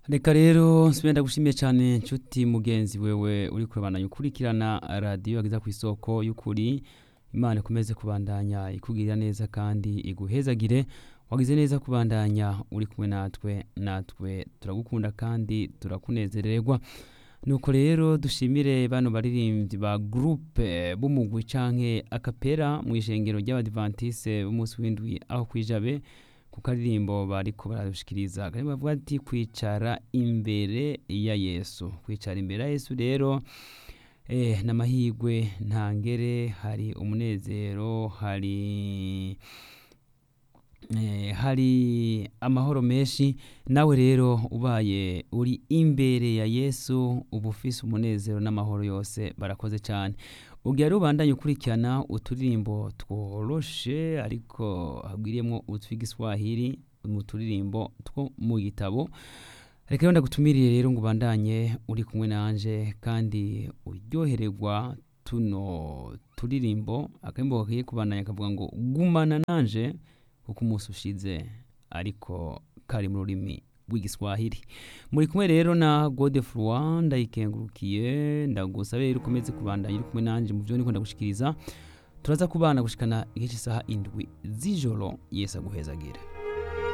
Reka rero nsubira ndagushimiye cyane nshuti mugenzi wewe uri kurabandanya ukurikirana radio ageza ku isoko y'ukuri. Imana ikomeze kubandanya ikugirira neza kandi iguhezagire. Wagize neza kubandanya uri kumwe natwe turagukunda kandi turakunezererwa. Nuko rero dushimire bano baririmbyi ba groupe b'umugwi canke akapera mu ishengero ry'abadventiste b'umunsi w'indwi aho kwijabe ku karirimbo bariko baradushikiriza kandi bavuga ati kwicara imbere ya Yesu. Kwicara imbere ya Yesu rero n'amahirwe ntangere, hari umunezero, hari amahoro menshi. Nawe rero ubaye uri imbere ya Yesu uba ufise umunezero n'amahoro yose. Barakoze cyane. Ugiye rubandanye ukurikirana uturirimbo tworoshe ariko hagwiriyemwo utw'igiswahili mu turirimbo two mu gitabo. Reka rero ndagutumiriye rero ngo ubandanye uri kumwe nanje kandi uryohererwa tuno turirimbo. Akembo kagiye kubandanya kavuga ngo gumana nanje kuko umunsi ushize ariko kari mu rurimi rw'igiswahili. Muri kumwe rero na Godefroid ndayikengurukiye, ndagusabe rero ukomeze kubandanya uri kumwe nanje mu byo niko ndagushikiriza. Turaza kubana gushikana igice saha indwi z'ijoro. Yesu aguhezagire.